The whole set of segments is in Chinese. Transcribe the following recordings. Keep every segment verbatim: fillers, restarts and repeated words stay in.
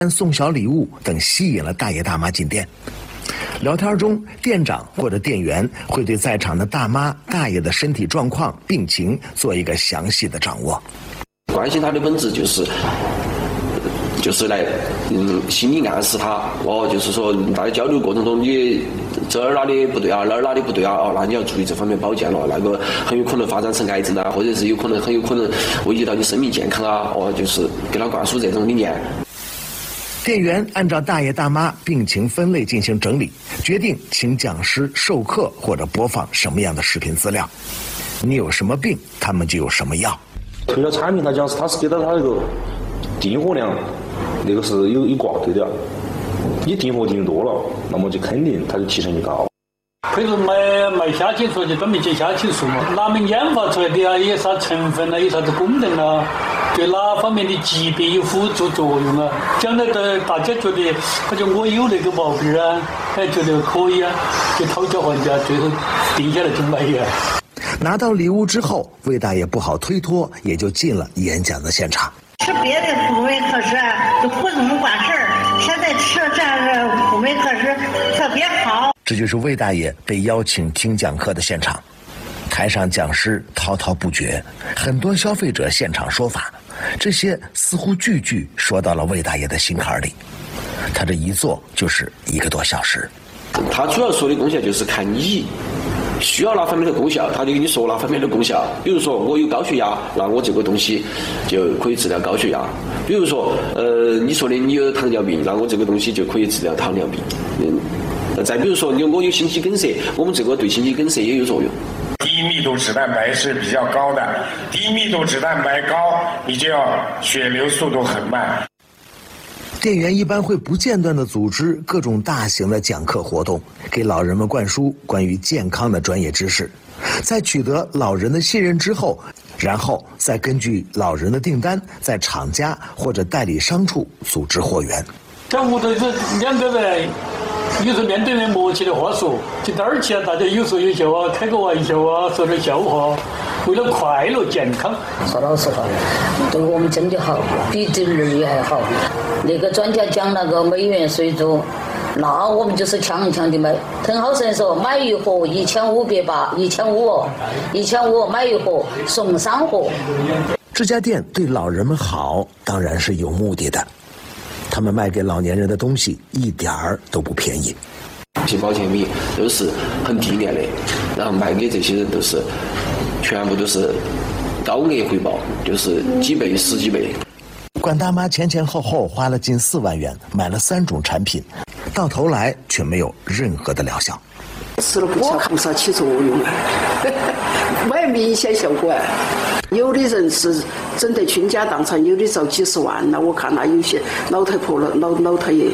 送小礼物等吸引了大爷大妈进店。聊天中，店长或者店员会对在场的大妈大爷的身体状况、病情做一个详细的掌握。 关心他的本质就是。就是来，嗯，心理暗示他，哦，就是说，大家交流过程中，你这儿哪里不对啊，那儿哪里不对啊，哦，那你要注意这方面保健了，那个很有可能发展成癌症啊，或者是有可能很有可能危及到你生命健康啊，哦，就是给他灌输这种理念。 店员按照大爷大妈病情分类进行整理，决定请讲师授课或者播放什么样的视频资料。你有什么病，他们就有什么药。 推了产品，他讲是他是给到他那个订货量。那个是有有挂钩的，你订货订多了，那么就肯定它的提成就高。 比如卖卖虾青素就专门结虾青素嘛，哪们研发出来的啊？有啥成分啊？有啥子功能啊？对哪方面的疾病有辅助作用啊？将来的大家觉得，好像我有那个毛病啊，还觉得可以啊，就讨价还价，最后定下来就买呀。 拿到礼物之后，魏大爷不好推脱，也就进了演讲的现场。 吃别的妇美科室都不怎么管事儿，现在吃这个妇美科室特别好。 这就是魏大爷被邀请听讲课的现场，台上讲师滔滔不绝，很多消费者现场说法，这些似乎句句说到了魏大爷的心坎里。他这一坐就是一个多小时。 他主要说的东西就是看你需要哪方面的功效，他就跟你说哪方面的功效。比如说我有高血压，那我这个东西就可以治疗高血压。比如说，呃，你说的你有糖尿病，那我这个东西就可以治疗糖尿病。嗯，再比如说，你我有心肌梗塞，我们这个对心肌梗塞也有作用。 低密度脂蛋白是比较高的，低密度脂蛋白高，你就要血流速度很慢。 店员一般会不间断地组织各种大型的讲课活动，给老人们灌输关于健康的专业知识。在取得老人的信任之后，然后再根据老人的订单，在厂家或者代理商处组织货源。 像屋头这两个人，有时候面对面默契的话说，就在一起啊，大家有说有笑啊，开个玩笑啊，说点笑话。为了快乐健康， 说老实话，对我们真的好，比对儿女还好。那个专家讲那个美元水煮，那我们就是强强的买。滕浩生说买一盒一千五百八，一千五哦，一千五买一盒送三盒。 这家店对老人们好，当然是有目的的。他们卖给老年人的东西一点儿都不便宜。 这保健品都是很低廉的，然后卖给这些人都是全部都是高额回报，就是几倍、十几倍。 管大妈前前后后花了近四万元买了三种产品，到头来却没有任何的疗效。 吃了不看不啥起作用啊，没明显效果。有的人是整得倾家荡产，有的遭几十万，那我看那有些老太婆了、老老太爷。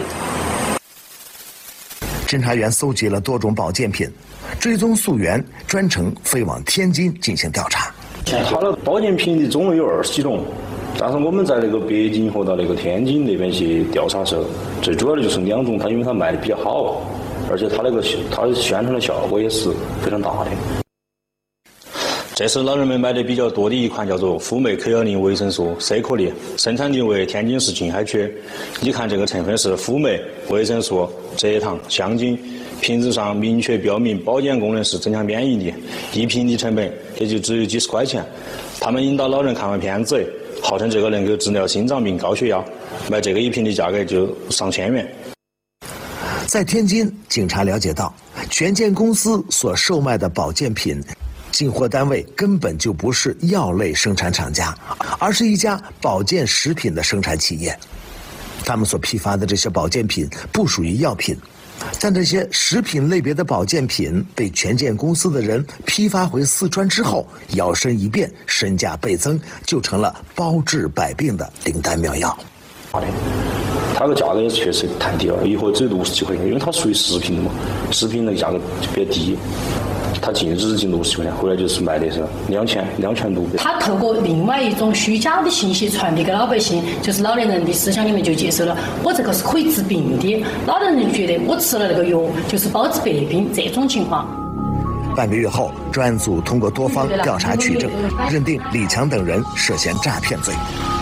侦查员搜集了多种保健品，追踪溯源，专程飞往天津进行调查。 它的保健品的种类有二十几种，但是我们在那个北京和到那个天津那边去调查的时候，最主要的就是两种，它因为它卖的比较好，而且它那个它宣传的效果也是非常大的。 这是老人们买的比较多的一款，叫做富美 K 幺零维生素 C 颗粒，生产地为天津市静海区。你看这个成分是富美、维生素、蔗糖、香精，瓶子上明确标明保健功能是增强免疫力，一瓶的成本也就只有几十块钱。他们引导老人看完片子，号称这个能够治疗心脏病、高血压，买这个一瓶的价格就上千元。 在天津，警察了解到，权健公司所售卖的保健品进货单位根本就不是药类生产厂家，而是一家保健食品的生产企业。他们所批发的这些保健品不属于药品，但这些食品类别的保健品被权健公司的人批发回四川之后，摇身一变，身价倍增，就成了包治百病的灵丹妙药。 它的价格也确实太低了，一盒只有六十几块钱，因为它属于食品的嘛，食品的价格就比较低。他进只是进六十块钱，回来就是卖的是两千两千多。 他透过另外一种虚假的信息传递给老百姓，就是老年人的思想里面就接受了，我这个是可以治病的，老年人觉得我吃了那个药就是包治百病，这种情况。 半个月后，专案组通过多方调查取证，认定李强等人涉嫌诈骗罪。